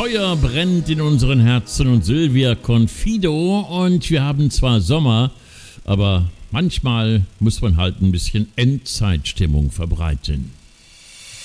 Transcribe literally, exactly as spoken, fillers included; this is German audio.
Feuer brennt in unseren Herzen und Sylvia Confido und wir haben zwar Sommer, aber manchmal muss man halt ein bisschen Endzeitstimmung verbreiten.